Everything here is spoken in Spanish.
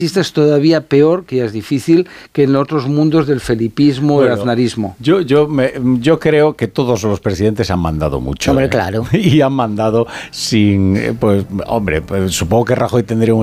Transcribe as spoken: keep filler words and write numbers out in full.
es todavía peor, que ya es difícil, que en otros mundos del felipismo, bueno, el aznarismo. Yo, yo, me, yo creo que todos los presidentes han mandado mucho. Hombre, ¿eh? claro. Y han mandado sin... Pues, hombre, pues, supongo que Rajoy tendría un